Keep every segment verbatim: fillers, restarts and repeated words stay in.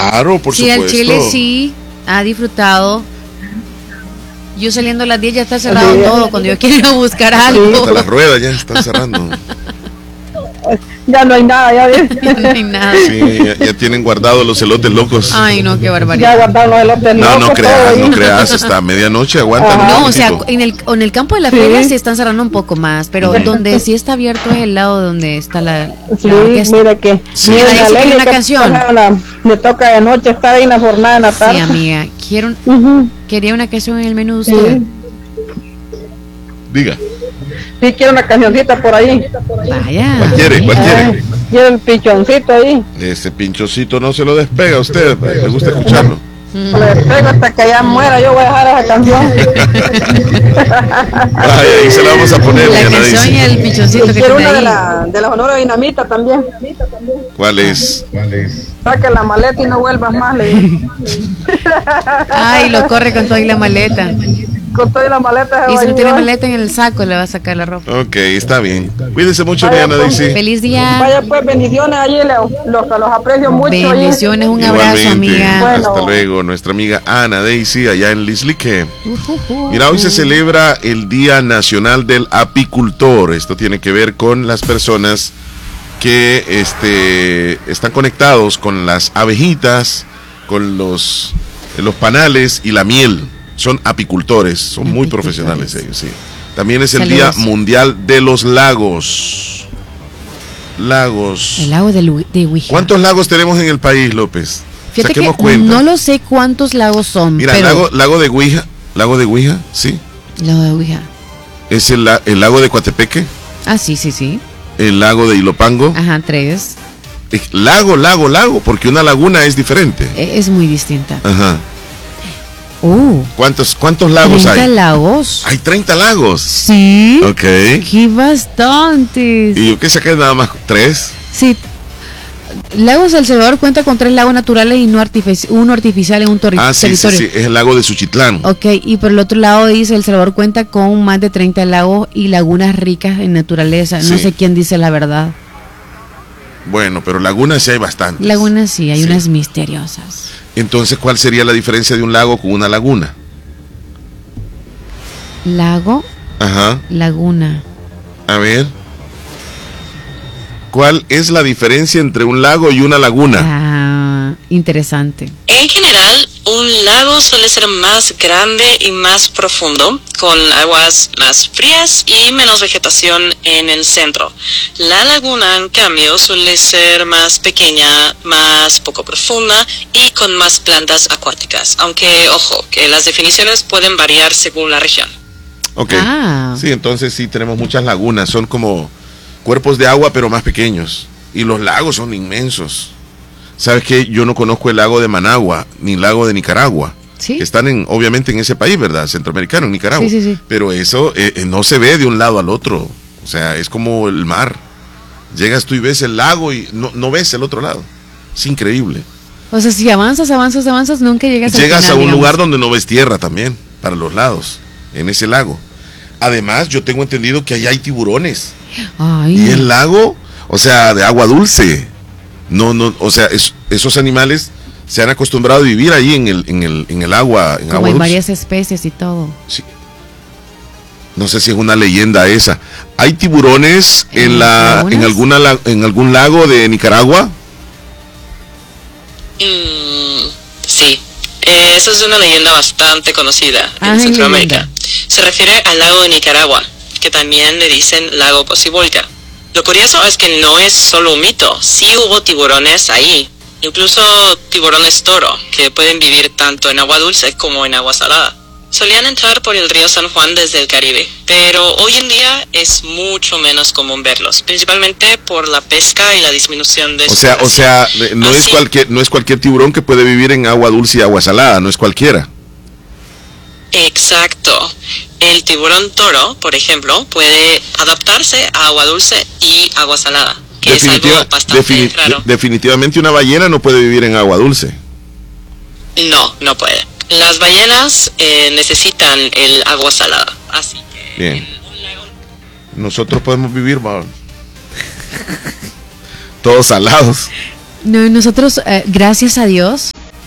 Claro, por sí, supuesto. Sí, el Chile sí ha disfrutado. Yo saliendo a las diez ya está cerrado sí, todo, cuando yo quiero buscar algo. Sí, hasta las ruedas ya están cerrando. Ya no hay nada, ya ves. Ya no hay nada. Sí, ya, ya tienen guardados los elotes locos. Ay, no, qué barbaridad. Ya guardaron los elotes no, locos. No, no creas, no creas, hasta medianoche aguantan. Ah, no, un o sea, en el, en el campo de la sí. feria se están cerrando un poco más, pero sí. donde sí está abierto es el lado donde está la, sí, la orquesta. Mira que, sí. mira, Ahí sí hay una canción. La, me toca de noche estar ahí en la jornada de la tarde. Sí, amiga, quiero, uh-huh. quería una canción en el menú de usted. Sí. Diga. Sí, quiero una cancioncita por ahí. Vaya. ¿Cuál quiere? ¿Cuál quiere? Quiero el pinchoncito ahí. Ese pinchoncito no se lo despega a usted. Me gusta escucharlo. No le despego hasta que ya muera. Yo voy a dejar esa canción. Vaya, ahí se la vamos a poner. La canción y el pinchoncito que quiero tiene una ahí. de la, de la Sonora Dinamita también. ¿Cuál es? ¿Cuál es? Saque la maleta y no vuelvas más. Le Ay, lo corre con todo y la maleta. Con toda la maleta. Y si no tiene maleta en el saco, le va a sacar la ropa. Ok, está bien. Cuídense mucho, Diana pues, Daisy. Feliz día. Vaya pues, bendiciones allí, los, los, los aprecio mucho. Bendiciones, un abrazo, amiga. Bueno. Hasta luego, nuestra amiga Ana Daisy, allá en Lislique. Uh-huh. Mira, hoy se celebra el Día Nacional del Apicultor. Esto tiene que ver con las personas que este, están conectados con las abejitas, con los, los panales y la miel. Son apicultores, son muy profesionales ellos, sí. También es el Saludos. Día Mundial de los Lagos. Lagos. El lago de, Lu- de Ouija. ¿Cuántos lagos tenemos en el país, López? Fíjate Saquemos que cuenta. No lo sé cuántos lagos son. Mira, pero... lago, lago de Ouija, lago de Ouija, sí. Lago de Ouija. Es el, el lago de Coatepeque. Ah, sí, sí, sí. El lago de Ilopango. Ajá, tres. Lago, lago, lago, porque una laguna es diferente. Es muy distinta. Ajá. Uh, ¿Cuántos, ¿Cuántos lagos hay? treinta lagos. Hay treinta lagos. Sí. Ok. Qué bastantes. ¿Y yo qué saqué nada más? ¿Tres? Sí. Lagos El Salvador cuenta con tres lagos naturales y no artifici- uno artificial en un tor- ah, sí, territorio. Sí, sí, es el lago de Suchitlán. Ok, y por el otro lado dice El Salvador cuenta con más de treinta lagos y lagunas ricas en naturaleza. Sí. No sé quién dice la verdad. Bueno, pero lagunas sí hay bastantes. Lagunas sí, hay sí. unas misteriosas. Entonces, ¿cuál sería la diferencia de un lago con una laguna? Lago, Ajá. laguna. A ver. ¿Cuál es la diferencia entre un lago y una laguna? Ah, interesante. En general, un lago suele ser más grande y más profundo, con aguas más frías y menos vegetación en el centro. La laguna, en cambio, suele ser más pequeña, más poco profunda y con más plantas acuáticas. Aunque, ojo, que las definiciones pueden variar según la región. Ok. Ah. Sí, entonces sí tenemos muchas lagunas. Son como cuerpos de agua, pero más pequeños. Y los lagos son inmensos. ¿Sabes qué? Yo no conozco el lago de Managua, ni el lago de Nicaragua. ¿Sí? Que están en, obviamente en ese país, ¿verdad? Centroamericano, en Nicaragua. Sí, sí, sí. Pero eso eh, no se ve de un lado al otro. O sea, es como el mar. Llegas tú y ves el lago y no, no ves el otro lado. Es increíble. O sea, si avanzas, avanzas, avanzas, nunca llegas, Llegas al final, a un digamos. lugar donde no ves tierra también, para los lados, en ese lago. Además, yo tengo entendido que allá hay tiburones. Ay. Y el lago, o sea, de agua dulce. No, no, o sea, es, esos animales se han acostumbrado a vivir ahí en el, en el, en el agua, en Como agua hay dulce. varias especies y todo. Sí. No sé si es una leyenda esa. ¿Hay tiburones en, en la, en alguna, en algún lago de Nicaragua? Mm, sí. Eh, esa es una leyenda bastante conocida en Ay, Centroamérica. leyenda. Se refiere al lago de Nicaragua, que también le dicen lago Cocibolca. Lo curioso es que no es solo un mito, sí hubo tiburones ahí, incluso tiburones toro, que pueden vivir tanto en agua dulce como en agua salada. Solían entrar por el río San Juan desde el Caribe, pero hoy en día es mucho menos común verlos, principalmente por la pesca y la disminución de O su sea, o sea, no Así, es cualquier, no es cualquier tiburón que puede vivir en agua dulce y agua salada, no es cualquiera. Exacto. El tiburón toro, por ejemplo, puede adaptarse a agua dulce y agua salada, que Definitiva, es algo bastante defini- raro. de- definitivamente una ballena no puede vivir en agua dulce. No, no puede. Las ballenas eh, necesitan el agua salada, así que... Bien. Nosotros podemos vivir, va, todos salados. No, nosotros, eh, gracias a Dios,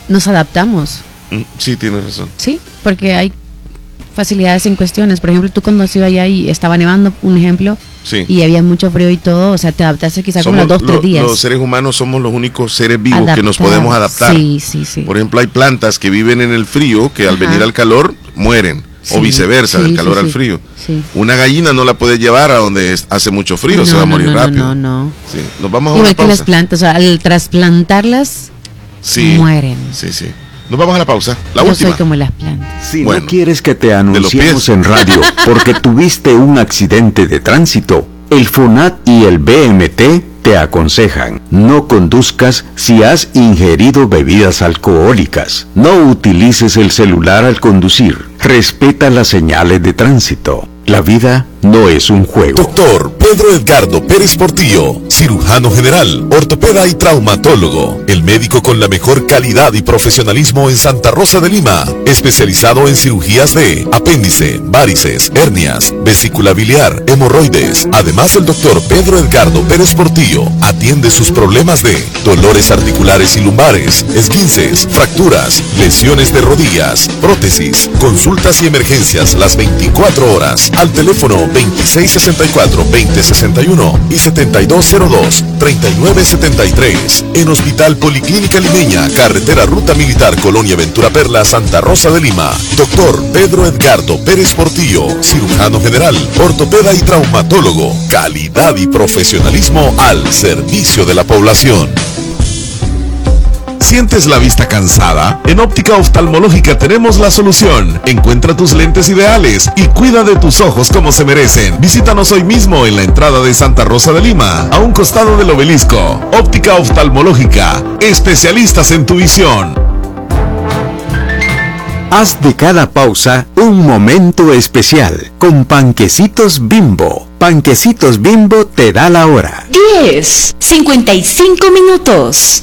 nos adaptamos. Sí, tienes razón. Sí, porque hay facilidades en cuestiones. Por ejemplo, tú cuando has ido allá y estaba nevando, un ejemplo, sí, y había mucho frío y todo, o sea, te adaptaste quizás como los dos, lo, tres días. Los seres humanos somos los únicos seres vivos Adaptar. que nos podemos adaptar. Sí, sí, sí. Por ejemplo, hay plantas que viven en el frío que al Ajá. venir al calor mueren, Sí, o viceversa, sí, del calor sí, al sí. frío. Sí. Una gallina no la puedes llevar a donde es- hace mucho frío, No, se va a no, morir no, rápido. No, no, no. Sí. Nos vamos a Igual una que las pausa. plantas, o sea, al trasplantarlas, Sí. mueren. Sí, sí. Nos vamos a la pausa. La Yo última. soy como las plantas. Si Bueno, no quieres que te los anunciemos pies. en radio porque tuviste un accidente de tránsito, el FONAT y el B M T te aconsejan: no conduzcas si has ingerido bebidas alcohólicas, no utilices el celular al conducir, respeta las señales de tránsito. La vida no es un juego. Doctor Pedro Edgardo Pérez Portillo, cirujano general, ortopeda y traumatólogo, el médico con la mejor calidad y profesionalismo en Santa Rosa de Lima, especializado en cirugías de apéndice, varices, hernias, vesícula biliar, hemorroides. Además, el doctor Pedro Edgardo Pérez Portillo atiende sus problemas de dolores articulares y lumbares, esguinces, fracturas, lesiones de rodillas, prótesis, consultas y emergencias las veinticuatro horas al teléfono veintiséis sesenta y cuatro, veinte sesenta y uno y setenta y dos cero dos, treinta y nueve setenta y tres. En Hospital Policlínica Limeña, carretera Ruta Militar Colonia Ventura Perla, Santa Rosa de Lima. Doctor Pedro Edgardo Pérez Portillo, cirujano general, ortopeda y traumatólogo. Calidad y profesionalismo al servicio de la población. ¿Sientes la vista cansada? En Óptica Oftalmológica tenemos la solución. Encuentra tus lentes ideales y cuida de tus ojos como se merecen. Visítanos hoy mismo en la entrada de Santa Rosa de Lima, a un costado del obelisco. Óptica Oftalmológica, especialistas en tu visión. Haz de cada pausa un momento especial con Panquecitos Bimbo. Panquecitos Bimbo te da la hora. diez, cincuenta y cinco minutos.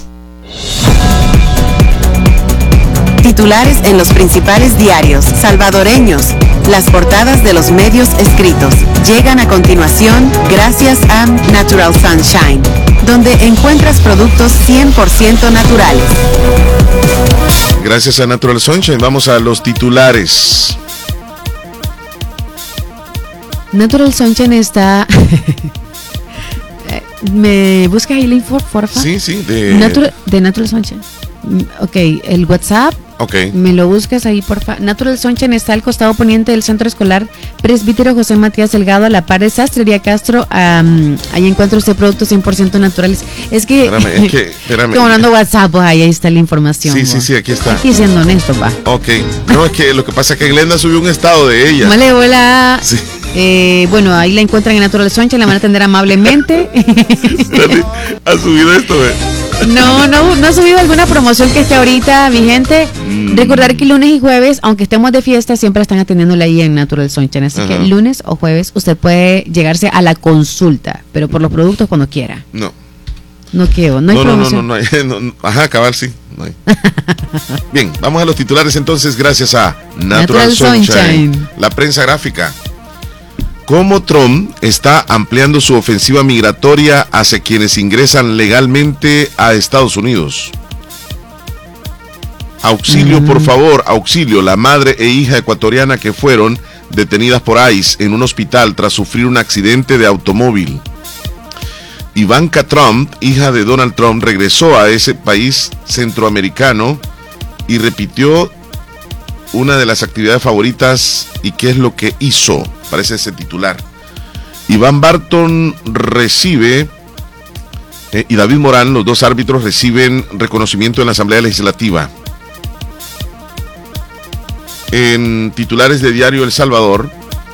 Titulares en los principales diarios salvadoreños. Las portadas de los medios escritos llegan a continuación gracias a Natural Sunshine, donde encuentras productos cien por ciento naturales. Gracias a Natural Sunshine. Vamos a los titulares. Natural Sunshine está... ¿Me buscas ahí la info, porfa? Sí, sí, de... Natural, de Natural Sunshine. Ok, el WhatsApp. Ok. Me lo buscas ahí, porfa. Natural Sunshine está al costado poniente del Centro Escolar Presbítero José Matías Delgado, a la par de Sastrería Castro. Um, ahí encuentra usted productos cien por ciento naturales. Es que... Espérame, es que... Espérame. Como hablando WhatsApp, pues ahí, ahí está la información. Sí, sí, sí, aquí está. Aquí siendo honesto, va. Ok. No, es que lo que pasa es que Glenda subió un estado de ella. Vale, hola. Sí. Eh, bueno, ahí la encuentran en Natural Sunshine, la van a atender amablemente. Espérate, ha subido esto, ¿eh? No, no, no ha subido alguna promoción que esté ahorita vigente. Mm. Recordar que lunes y jueves, aunque estemos de fiesta, siempre están atendiéndola ahí en Natural Sunshine. Así Ajá. que lunes o jueves usted puede llegarse a la consulta, pero por los productos cuando quiera. No. No quiero, no hay No, no, no, promoción. no, no, hay, no, no. Ajá, cabal, sí. No hay. Bien, vamos a los titulares entonces, gracias a Natural, Natural Sunshine. Sunshine. La prensa gráfica. Cómo Trump está ampliando su ofensiva migratoria hacia quienes ingresan legalmente a Estados Unidos. Auxilio, Mm. por favor, auxilio. La madre e hija ecuatoriana que fueron detenidas por ICE en un hospital tras sufrir un accidente de automóvil. Ivanka Trump, hija de Donald Trump, regresó a ese país centroamericano y repitió una de las actividades favoritas. ¿Y qué es lo que hizo? Parece ese titular. Iván Barton recibe eh, y David Morán, los dos árbitros, reciben reconocimiento en la Asamblea Legislativa. En titulares de diario El Salvador,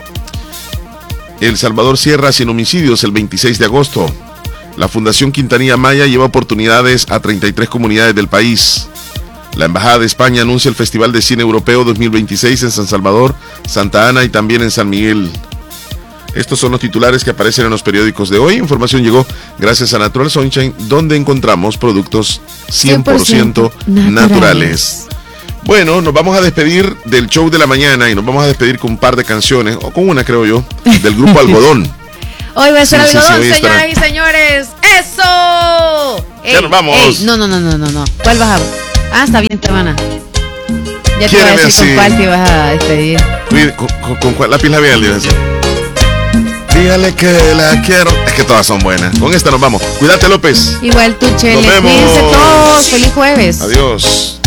El Salvador cierra sin homicidios el veintiséis de agosto. La Fundación Quintanilla Maya lleva oportunidades a treinta y tres comunidades del país. La Embajada de España anuncia el Festival de Cine Europeo dos mil veintiséis en San Salvador, Santa Ana y también en San Miguel. Estos son los titulares que aparecen en los periódicos de hoy. Información llegó gracias a Natural Sunshine, donde encontramos productos cien por ciento naturales. naturales. Bueno, nos vamos a despedir del show de la mañana y nos vamos a despedir con un par de canciones, o con una creo yo, del grupo Algodón. Hoy va a ser Sí, sí, algodón, sí, hoy señoras estará. y señores. ¡Eso! Ya nos vamos. Ey, no, no, no, no, no, no. ¿Cuál vas a...? Ah, está bien, te van a. Ya te voy a decir así. Con cuál te vas a despedir. ¿Con, con, con cuál lápiz labial ibas a decir? Dígale que la quiero. Es que todas son buenas. Con esta nos vamos. Cuídate, López. Igual tú, Chele. Nos vemos. Cuídense todos. Feliz jueves. Adiós.